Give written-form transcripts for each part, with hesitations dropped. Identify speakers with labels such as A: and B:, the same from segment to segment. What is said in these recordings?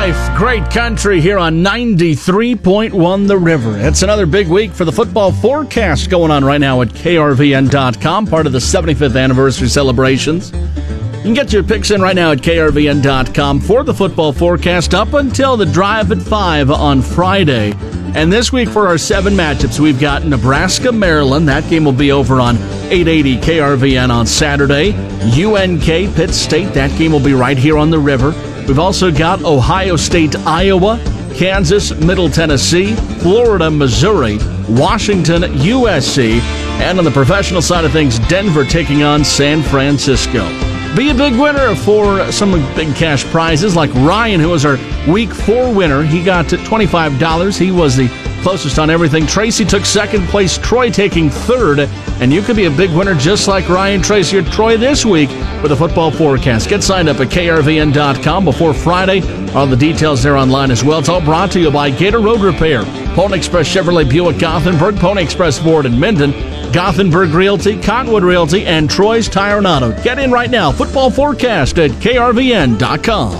A: life, great country here on 93.1 The River. It's another big week for the football forecast going on right now at KRVN.com, part of the 75th anniversary celebrations. You can get your picks in right now at KRVN.com for the football forecast up until the drive at 5 on Friday. And this week for our 7 matchups, we've got Nebraska, Maryland. That game will be over on 880 KRVN on Saturday. UNK, Pitt State. That game will be right here on the river. We've also got Ohio State, Iowa, Kansas, Middle Tennessee, Florida, Missouri, Washington, USC, and on the professional side of things, Denver taking on San Francisco. Be a big winner for some big cash prizes like Ryan, who was our Week 4 winner. He got $25. He was the closest on everything. Tracy took second place, Troy taking third, and you could be a big winner just like Ryan, Tracy, or Troy this week with a football forecast. Get signed up at KRVN.com before Friday. All the details there online as well. It's all brought to you by Gator Road Repair, Pony Express Chevrolet Buick Gothenburg, Pony Express Ford in Minden, Gothenburg Realty, Cottonwood Realty, and Troy's Tire and Auto. Get in right now. Football forecast at KRVN.com.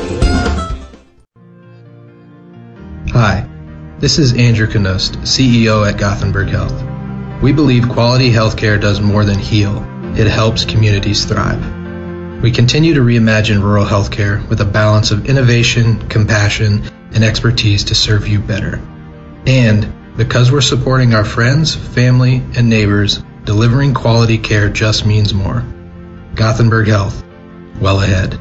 B: Hi, this is Andrew Knost, CEO at Gothenburg Health. We believe quality healthcare does more than heal. It helps communities thrive. We continue to reimagine rural healthcare with a balance of innovation, compassion, and expertise to serve you better. And because we're supporting our friends, family, and neighbors, delivering quality care just means more. Gothenburg Health. Well ahead.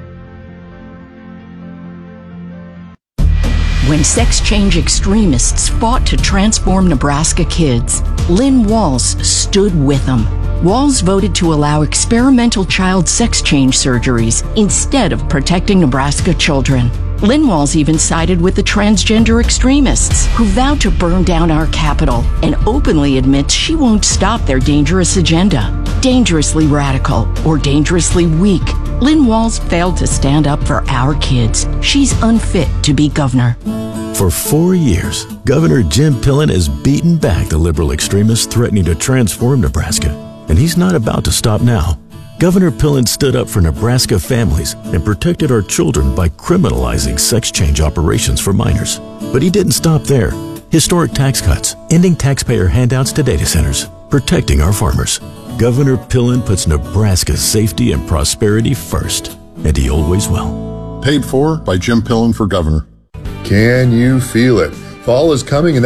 C: When sex change extremists fought to transform Nebraska kids, Lynn Walls stood with them. Walls voted to allow experimental child sex change surgeries instead of protecting Nebraska children. Lynn Walls even sided with the transgender extremists who vowed to burn down our capital and openly admits she won't stop their dangerous agenda. Dangerously radical or dangerously weak, Lynn Walls failed to stand up for our kids. She's unfit to be governor.
D: For 4 years, Governor Jim Pillen has beaten back the liberal extremists threatening to transform Nebraska, and he's not about to stop now. Governor Pillen stood up for Nebraska families and protected our children by criminalizing sex change operations for minors. But he didn't stop there. Historic tax cuts, ending taxpayer handouts to data centers, protecting our farmers. Governor Pillen puts Nebraska's safety and prosperity first, and he always will.
E: Paid for by Jim Pillen for governor.
F: Can you feel it? Fall is coming and